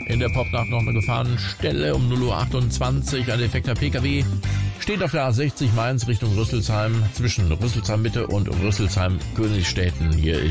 In der Popnacht noch eine Gefahrenstelle um 0:28 Uhr. Ein defekter PKW steht auf der A60 Mainz Richtung Rüsselsheim zwischen Rüsselsheim Mitte und Rüsselsheim Königstetten. Hier ist